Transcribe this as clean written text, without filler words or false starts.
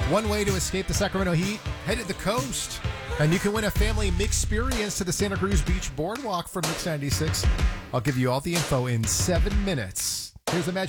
One way to escape the Sacramento heat, head to the coast. And you can win a family mix experience to the Santa Cruz Beach Boardwalk from Mix 96. I'll give you all the info in 7 minutes. Here's the magic.